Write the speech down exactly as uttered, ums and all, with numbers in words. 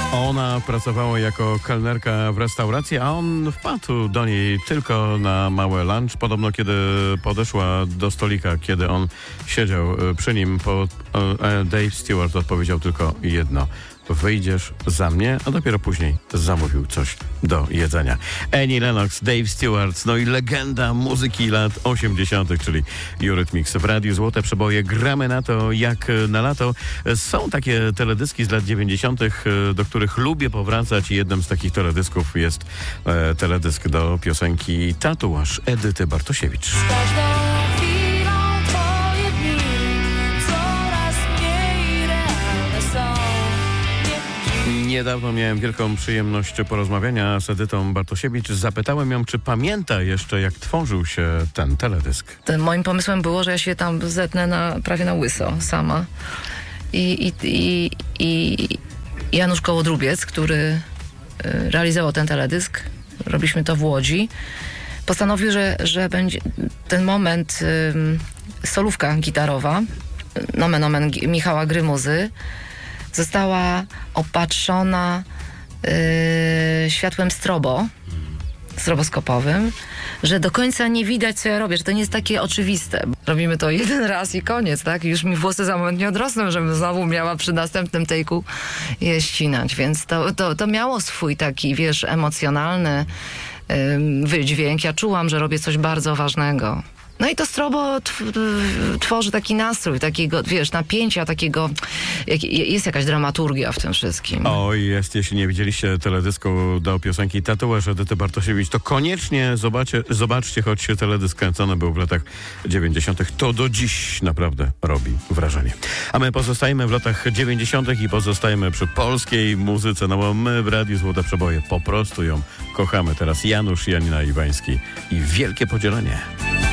Ona pracowała jako kelnerka w restauracji, a on wpadł do niej tylko na mały lunch. Podobno kiedy podeszła do stolika, kiedy on siedział przy nim, po, Dave Stewart odpowiedział tylko jedno: wyjdziesz za mnie, a dopiero później zamówił coś do jedzenia. Annie Lennox, Dave Stewart, no i legenda muzyki lat osiemdziesiątych, czyli Eurythmics. W Radiu Złote Przeboje gramy na to jak na lato. Są takie teledyski z lat dziewięćdziesiątych, do których lubię powracać i jednym z takich teledysków jest e, teledysk do piosenki Tatuaż Edyty Bartosiewicz. Niedawno miałem wielką przyjemność porozmawiania z Edytą Bartosiewicz. Zapytałem ją, czy pamięta jeszcze, jak tworzył się ten teledysk. Tym moim pomysłem było, że ja się tam zetnę na, prawie na łyso sama. I, i, i, i Janusz Kołodrubiec, który realizował ten teledysk, robiliśmy to w Łodzi, postanowił, że, że będzie ten moment y, solówka gitarowa, nomen omen Michała Grymuzy, została opatrzona yy, światłem strobo, stroboskopowym, że do końca nie widać, co ja robię, że to nie jest takie oczywiste. Robimy to jeden raz i koniec, tak? I już mi włosy za moment nie odrosną, żebym znowu miała przy następnym take'u je ścinać, więc to, to, to miało swój taki, wiesz, emocjonalny yy, wydźwięk. Ja czułam, że robię coś bardzo ważnego. No i to strobo tworzy taki nastrój, takiego, wiesz, napięcia, takiego, jak, jest jakaś dramaturgia w tym wszystkim. O, jest, jeśli nie widzieliście teledysku do piosenki Tatuaż Edyty Bartosiewicz, to koniecznie zobaczcie, zobaczcie, choć teledysk kręcony był w latach dziewięćdziesiątych. To do dziś naprawdę robi wrażenie. A my pozostajemy w latach dziewięćdziesiątych i pozostajemy przy polskiej muzyce, no bo my w Radiu Złote Przeboje po prostu ją kochamy. Teraz Janusz, Janina Iwański i Wielkie Podzielenie.